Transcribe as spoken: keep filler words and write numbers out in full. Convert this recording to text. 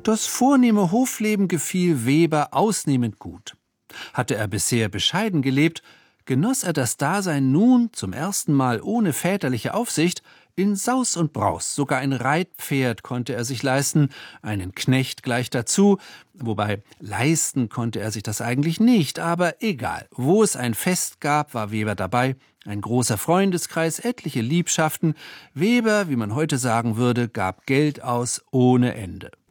Das vornehme Hofleben gefiel Weber ausnehmend gut. Hatte er bisher bescheiden gelebt, genoss er das Dasein nun zum ersten Mal ohne väterliche Aufsicht in Saus und Braus. Sogar ein Reitpferd konnte er sich leisten, einen Knecht gleich dazu, wobei leisten konnte er sich das eigentlich nicht, aber egal. Wo es ein Fest gab, war Weber dabei, ein großer Freundeskreis, etliche Liebschaften. Weber, wie man heute sagen würde, gab Geld aus ohne Ende.